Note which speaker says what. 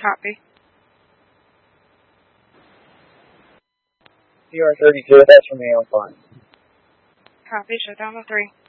Speaker 1: Copy.
Speaker 2: PR32, that's for me on 5.
Speaker 1: Copy. Shut down to 3.